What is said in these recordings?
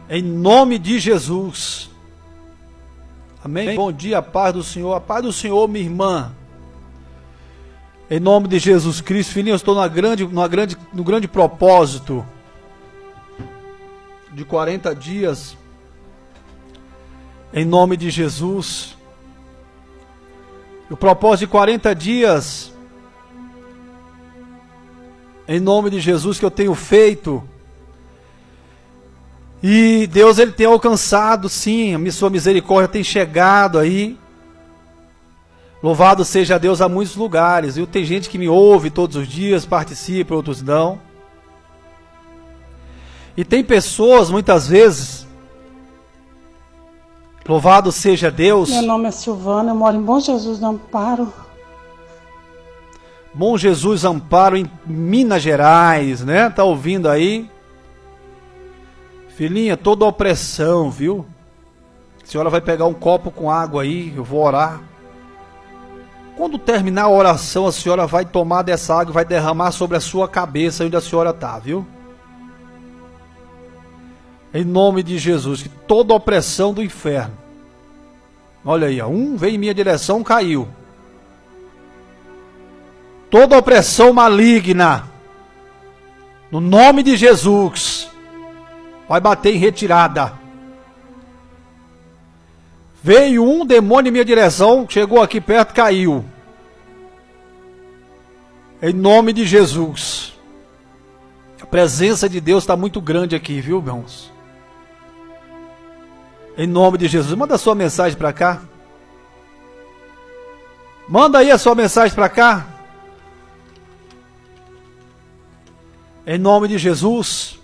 Em nome de Jesus. Amém? Bom dia, a paz do Senhor. A paz do Senhor, minha irmã. Em nome de Jesus Cristo. Filhinho, eu estou no grande propósito de 40 dias. Em nome de Jesus. O propósito de 40 dias. Em nome de Jesus que eu tenho feito. E Deus, Ele tem alcançado, sim, a sua misericórdia tem chegado aí. Louvado seja Deus a muitos lugares. E tem gente que me ouve todos os dias, participa, outros não. E tem pessoas, muitas vezes, louvado seja Deus. Meu nome é Silvana, eu moro em Bom Jesus do Amparo. Bom Jesus Amparo, em Minas Gerais, né? Tá ouvindo aí? Filhinha, toda opressão, viu? A senhora vai pegar um copo com água aí, eu vou orar. Quando terminar a oração, a senhora vai tomar dessa água e vai derramar sobre a sua cabeça onde a senhora está, viu? Em nome de Jesus, que toda opressão do inferno. Olha aí, um veio em minha direção, caiu. Toda opressão maligna, no nome de Jesus, vai bater em retirada. Veio um demônio em minha direção, chegou aqui perto, caiu. Em nome de Jesus. A presença de Deus está muito grande aqui, viu, irmãos? Em nome de Jesus. Manda a sua mensagem para cá. Manda aí a sua mensagem para cá. Em nome de Jesus.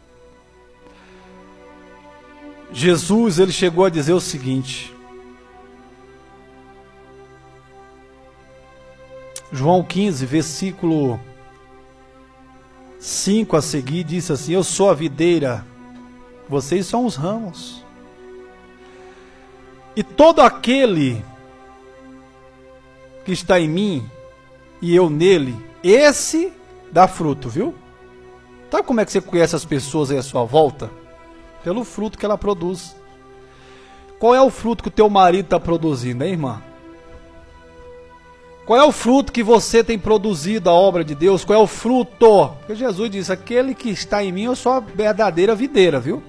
Jesus, ele chegou a dizer o seguinte. João 15, versículo 5 a seguir, disse assim: eu sou a videira, vocês são os ramos. E todo aquele que está em mim e eu nele, esse dá fruto, viu? Sabe como é que você conhece as pessoas aí à sua volta? Pelo fruto que ela produz. Qual é o fruto que o teu marido está produzindo, hein, irmã? Qual é o fruto que você tem produzido, a obra de Deus? Qual é o fruto? Porque Jesus disse, aquele que está em mim, eu sou a verdadeira videira, viu?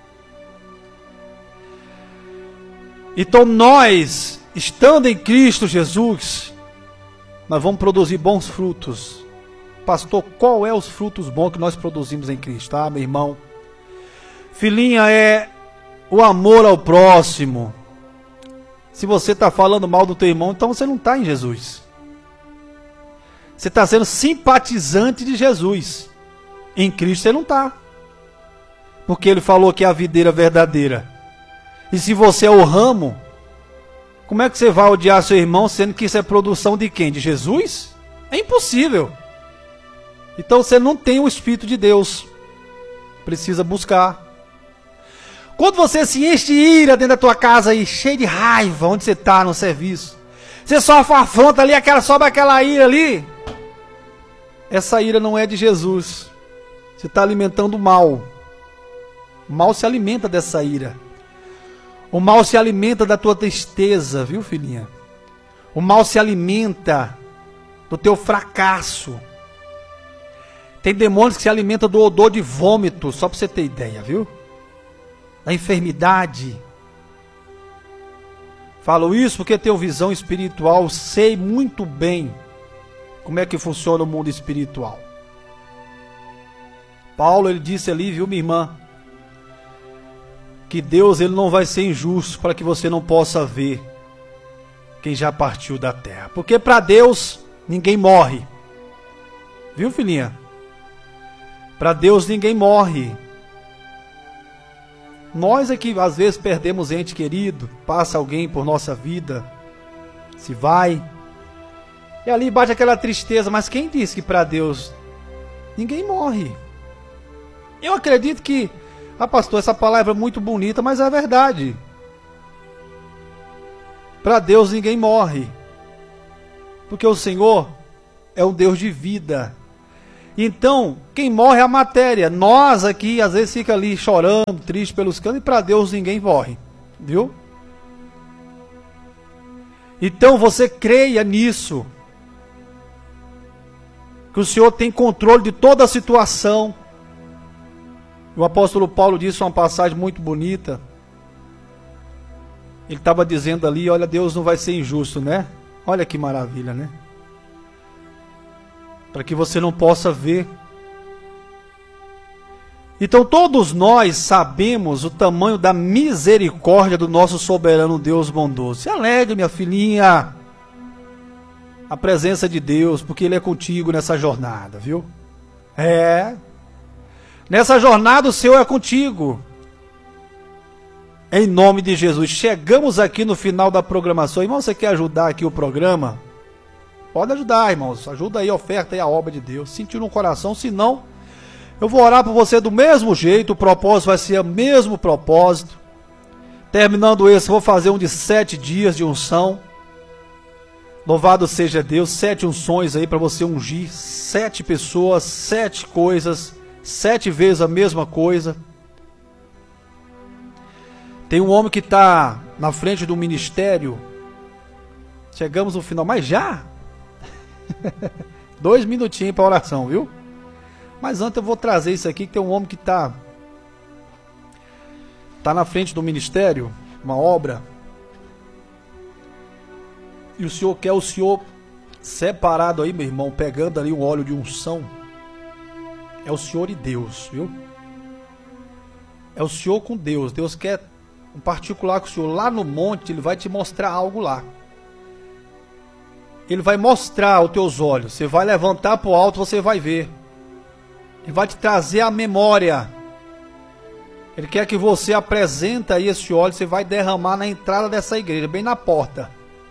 Então nós, estando em Cristo Jesus, nós vamos produzir bons frutos. Pastor, qual é os frutos bons que nós produzimos em Cristo? Ah, meu irmão, filhinha, é o amor ao próximo. Se você está falando mal do teu irmão, então você não está em Jesus. Você está sendo simpatizante de Jesus. Em Cristo você não está. Porque ele falou que é a videira verdadeira. E se você é o ramo, como é que você vai odiar seu irmão, sendo que isso é produção de quem? De Jesus? É impossível. Então você não tem o Espírito de Deus. Precisa buscar. Quando você se enche de ira dentro da tua casa aí, cheio de raiva, onde você está no serviço, você sofre uma afronta ali, sobe aquela ira ali, essa ira não é de Jesus. Você está alimentando o mal. O mal se alimenta dessa ira. O mal se alimenta da tua tristeza, viu, filhinha? O mal se alimenta do teu fracasso. Tem demônios que se alimentam do odor de vômito, só para você ter ideia, viu? Da enfermidade. Falo isso porque tenho visão espiritual, sei muito bem como é que funciona o mundo espiritual. Paulo, ele disse ali, viu, minha irmã, que Deus, ele não vai ser injusto para que você não possa ver quem já partiu da terra. Porque para Deus ninguém morre. Viu, filhinha? Para Deus ninguém morre. Nós é que às vezes perdemos ente querido, passa alguém por nossa vida, se vai, e ali bate aquela tristeza. Mas quem disse que para Deus ninguém morre? Eu acredito que, pastor, essa palavra é muito bonita, mas é verdade. Para Deus ninguém morre, porque o Senhor é um Deus de vida. Então, quem morre é a matéria. Nós aqui, às vezes, fica ali chorando, triste pelos cantos, e para Deus ninguém morre. Viu? Então, você creia nisso. Que o Senhor tem controle de toda a situação. O apóstolo Paulo disse uma passagem muito bonita. Ele estava dizendo ali, olha, Deus não vai ser injusto, né? Olha que maravilha, né? Para que você não possa ver. Então todos nós sabemos o tamanho da misericórdia do nosso soberano Deus bondoso. Se alegre, minha filhinha. A presença de Deus, porque Ele é contigo nessa jornada, viu? Nessa jornada o Senhor é contigo. Em nome de Jesus. Chegamos aqui no final da programação. Irmão, você quer ajudar aqui o programa? Pode ajudar, irmãos. Ajuda aí, oferta aí a obra de Deus. Sentiu no coração, se não, eu vou orar por você do mesmo jeito. O propósito vai ser o mesmo propósito. Terminando esse, vou fazer um de 7 dias de unção. Louvado seja Deus. 7 unções aí para você ungir 7 pessoas, 7 coisas, 7 vezes a mesma coisa. Tem um homem que está na frente do ministério. Chegamos no final, mas já? 2 minutinhos para oração, viu? Mas antes eu vou trazer isso aqui, que tem um homem que está na frente do ministério, uma obra. E o Senhor quer o Senhor separado aí, meu irmão, pegando ali um óleo de unção. É o Senhor e Deus, viu? É o Senhor com Deus. Deus quer um particular com o Senhor. Lá no monte, Ele vai te mostrar algo lá. Ele vai mostrar aos teus olhos. Você vai levantar para o alto, você vai ver. Ele vai te trazer a memória. Ele quer que você apresente aí esse óleo. Você vai derramar na entrada dessa igreja, bem na porta.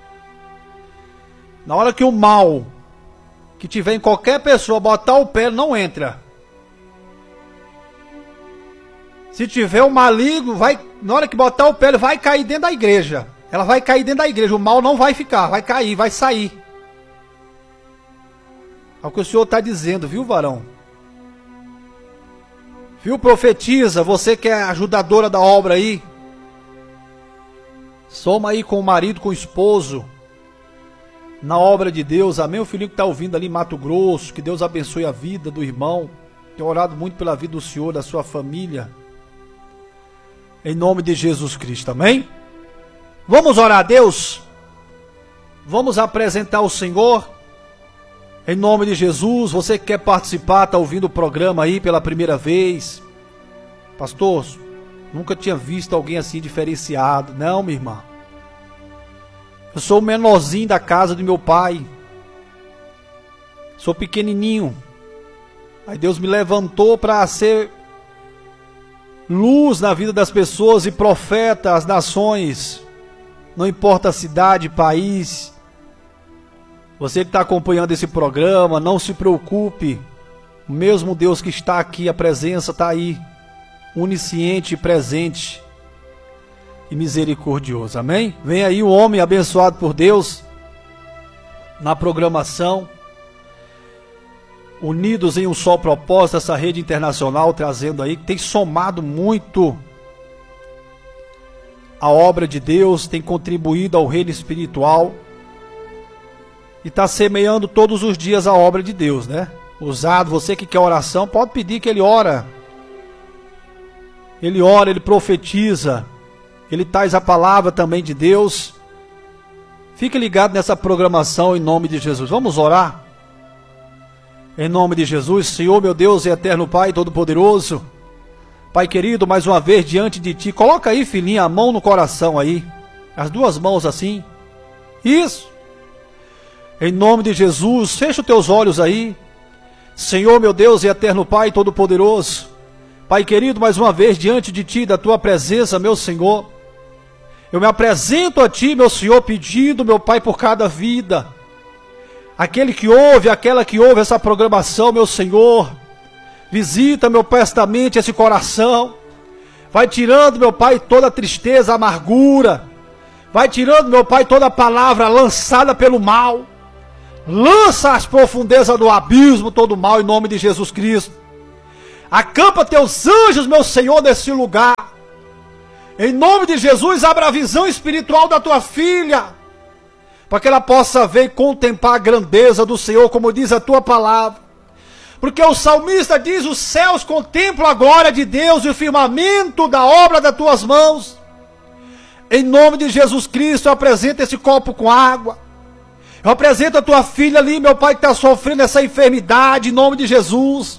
Na hora que o mal que tiver em qualquer pessoa botar o pé, não entra. Se tiver o maligno, na hora que botar o pé, ele vai cair dentro da igreja. Ela vai cair dentro da igreja. O mal não vai ficar, vai cair, vai sair. É o que o Senhor está dizendo, viu, varão? Viu, profetiza, você que é ajudadora da obra aí. Soma aí com o marido, com o esposo. Na obra de Deus, amém? O filhinho que está ouvindo ali em Mato Grosso, que Deus abençoe a vida do irmão. Tenho orado muito pela vida do Senhor, da sua família. Em nome de Jesus Cristo, amém? Vamos orar a Deus? Vamos apresentar o Senhor? Em nome de Jesus, você que quer participar, está ouvindo o programa aí pela primeira vez. Pastor, nunca tinha visto alguém assim diferenciado. Não, minha irmã. Eu sou o menorzinho da casa do meu pai. Sou pequenininho. Aí Deus me levantou para ser luz na vida das pessoas e profeta às nações. Não importa a cidade, país. Você que está acompanhando esse programa, não se preocupe. O mesmo Deus que está aqui, a presença está aí. Onisciente e presente. E misericordioso, amém? Vem aí o homem abençoado por Deus. Na programação. Unidos em um só propósito, essa rede internacional trazendo aí, que tem somado muito a obra de Deus, tem contribuído ao reino espiritual e está semeando todos os dias a obra de Deus, né? Usado, você que quer oração, pode pedir que ele ora. Ele ora, ele profetiza, ele traz a palavra também de Deus. Fique ligado nessa programação em nome de Jesus. Vamos orar? Em nome de Jesus, Senhor, meu Deus e eterno Pai Todo-Poderoso, Pai querido, mais uma vez diante de Ti, coloca aí, filhinha, a mão no coração aí, as 2 mãos assim, isso, em nome de Jesus, fecha os teus olhos aí, Senhor, meu Deus e eterno Pai Todo-Poderoso, Pai querido, mais uma vez diante de Ti, da Tua presença, meu Senhor, eu me apresento a Ti, meu Senhor, pedindo, meu Pai, por cada vida, aquele que ouve, aquela que ouve essa programação, meu Senhor, visita, meu Pai, esta mente, esse coração, vai tirando, meu Pai, toda a tristeza, a amargura, vai tirando, meu Pai, toda a palavra lançada pelo mal, Lança às profundezas do abismo todo mal em nome de Jesus Cristo. Acampa teus anjos, meu Senhor, nesse lugar. Em nome de Jesus, abra a visão espiritual da tua filha, para que ela possa ver e contemplar a grandeza do Senhor, como diz a tua palavra. Porque o salmista diz: os céus contemplam a glória de Deus e o firmamento da obra das tuas mãos. Em nome de Jesus Cristo, eu apresento esse copo com água. Eu apresento a tua filha ali, meu Pai, que está sofrendo essa enfermidade, em nome de Jesus.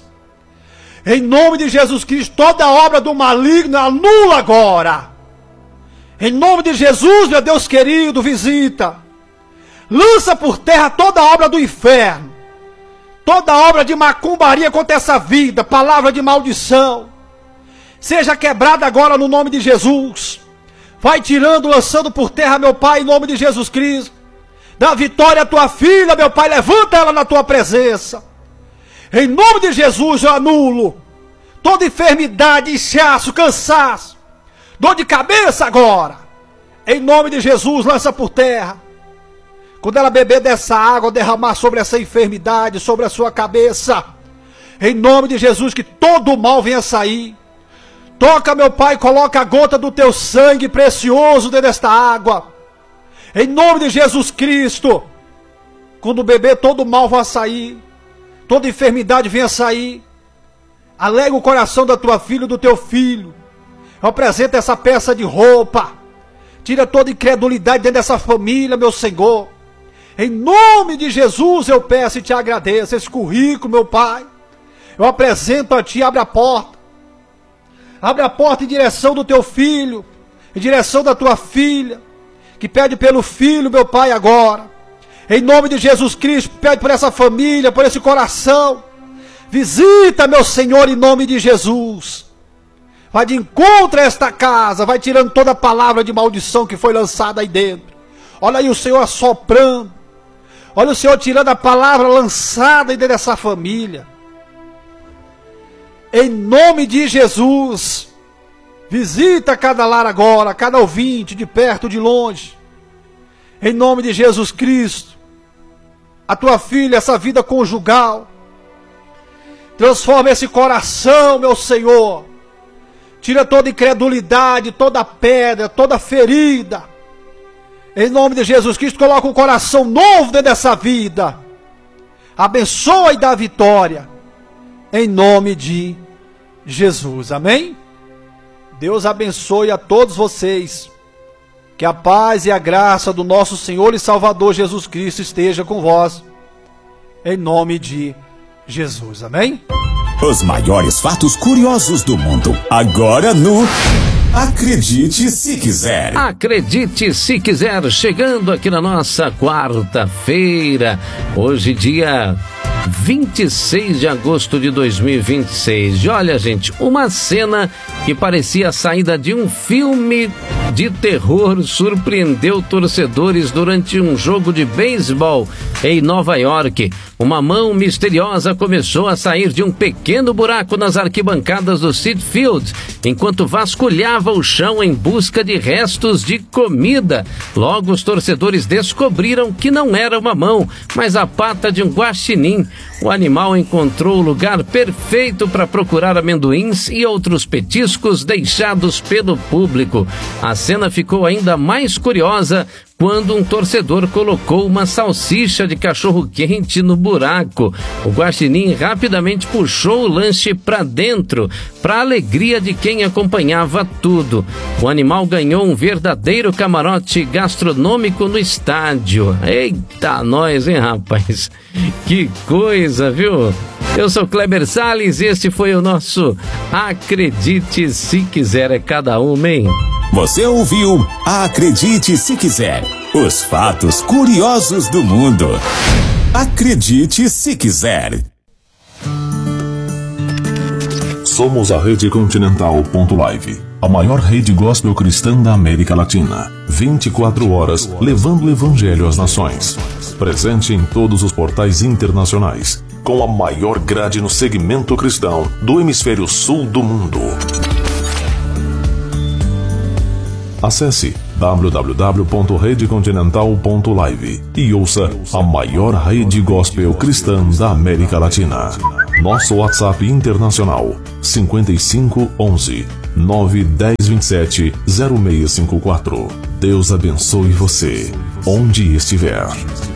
Em nome de Jesus Cristo, toda obra do maligno anula agora. Em nome de Jesus, meu Deus querido, visita. Lança por terra toda obra do inferno. Toda obra de macumbaria contra essa vida, palavra de maldição. Seja quebrada agora no nome de Jesus. Vai tirando, lançando por terra, meu Pai, em nome de Jesus Cristo. Dá vitória à tua filha, meu Pai, levanta ela na tua presença. Em nome de Jesus eu anulo toda enfermidade, inchaço, cansaço, dor de cabeça agora. Em nome de Jesus, lança por terra. Quando ela beber dessa água, derramar sobre essa enfermidade, sobre a sua cabeça, em nome de Jesus, que todo o mal venha sair. Toca, meu Pai, coloca a gota do teu sangue precioso dentro desta água. Em nome de Jesus Cristo, quando beber, todo o mal vai sair, toda enfermidade venha sair. Alegra o coração da tua filha e do teu filho. Apresenta essa peça de roupa. Tira toda incredulidade dentro dessa família, meu Senhor. Em nome de Jesus eu peço e te agradeço. Esse currículo, meu Pai, eu apresento a ti. Abre a porta. Abre a porta em direção do teu filho, em direção da tua filha, que pede pelo filho, meu Pai, agora. Em nome de Jesus Cristo, pede por essa família, por esse coração. Visita, meu Senhor, em nome de Jesus. Vai de encontro a esta casa, vai tirando toda a palavra de maldição que foi lançada aí dentro. Olha aí o Senhor assoprando. Olha o Senhor tirando a palavra lançada aí dentro dessa família. Em nome de Jesus, visita cada lar agora, cada ouvinte, de perto, de longe. Em nome de Jesus Cristo, a tua filha, essa vida conjugal. Transforma esse coração, meu Senhor. Tira toda incredulidade, toda pedra, toda ferida. Em nome de Jesus Cristo, coloca um coração novo dentro dessa vida. Abençoa e dá vitória. Em nome de Jesus. Amém? Deus abençoe a todos vocês. Que a paz e a graça do nosso Senhor e Salvador Jesus Cristo esteja com vós. Em nome de Jesus. Amém? Os maiores fatos curiosos do mundo. Agora no Acredite Se Quiser. Acredite Se Quiser, chegando aqui na nossa quarta-feira. Hoje, dia 26 de agosto de 2026. E olha, gente, uma cena que parecia a saída de um filme de terror surpreendeu torcedores durante um jogo de beisebol em Nova York. Uma mão misteriosa começou a sair de um pequeno buraco nas arquibancadas do Citi Field, enquanto vasculhava o chão em busca de restos de comida. Logo, os torcedores descobriram que não era uma mão, mas a pata de um guaxinim. O animal encontrou o lugar perfeito para procurar amendoins e outros petiscos deixados pelo público. A cena ficou ainda mais curiosa quando um torcedor colocou uma salsicha de cachorro-quente no buraco. O guaxinim rapidamente puxou o lanche para dentro, para a alegria de quem acompanhava tudo. O animal ganhou um verdadeiro camarote gastronômico no estádio. Eita, nós, hein, rapaz? Que coisa, viu? Eu sou Kleber Salles e esse foi o nosso Acredite Se Quiser. É cada uma, hein? Você ouviu Acredite Se Quiser. Os fatos curiosos do mundo. Acredite Se Quiser. Somos a Rede Continental.live, a maior rede gospel cristã da América Latina. 24 horas levando o evangelho às nações. Presente em todos os portais internacionais, com a maior grade no segmento cristão do hemisfério sul do mundo. Acesse www.redecontinental.live e ouça a maior rede gospel cristã da América Latina. Nosso WhatsApp internacional 55 11 91027 0654. Deus abençoe você, onde estiver.